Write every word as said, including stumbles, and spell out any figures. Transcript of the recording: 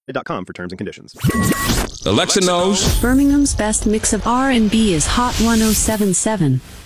dot com for terms and conditions. Alexa knows. Birmingham's best mix of R and B is Hot one oh seven point seven.